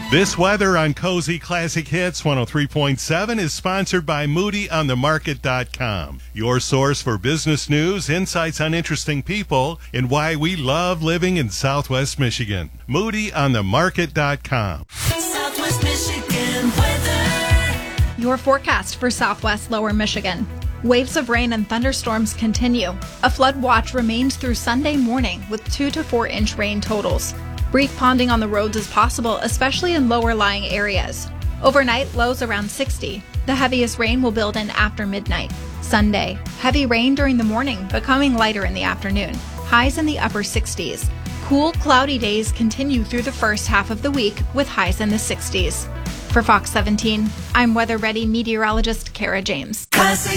This weather on Cozy Classic Hits 103.7 is sponsored by MoodyOnTheMarket.com, your source for business news, insights on interesting people, and why we love living in Southwest Michigan. MoodyOnTheMarket.com. Southwest Michigan weather. Your forecast for Southwest Lower Michigan. Waves of rain and thunderstorms continue. A flood watch remains through Sunday morning with 2 to 4 inch rain totals. Brief ponding on the roads is possible, especially in lower-lying areas. Overnight, lows around 60. The heaviest rain will build in after midnight. Sunday, heavy rain during the morning, becoming lighter in the afternoon. Highs in the upper 60s. Cool, cloudy days continue through the first half of the week with highs in the 60s. For Fox 17, I'm weather-ready meteorologist Kara James. Classic